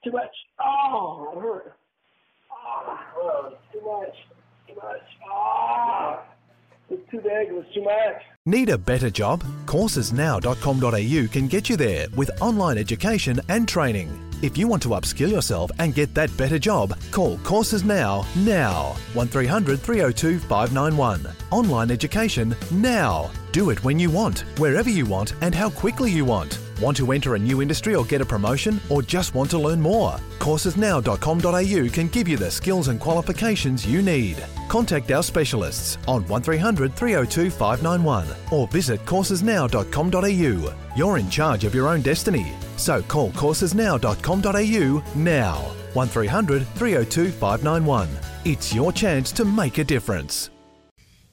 Too much. Oh, it hurt. Oh, too much. Too much. Oh, it was too big. It was too much. Need a better job? Coursesnow.com.au can get you there with online education and training. If you want to upskill yourself and get that better job, call Courses Now. 1300 302 591. Online education now. Do it when you want, wherever you want, and how quickly you want. Want to enter a new industry or get a promotion, or just want to learn more? Coursesnow.com.au can give you the skills and qualifications you need. Contact our specialists on 1300 302 591 or visit coursesnow.com.au. You're in charge of your own destiny, so call coursesnow.com.au now. 1300 302 591. It's your chance to make a difference.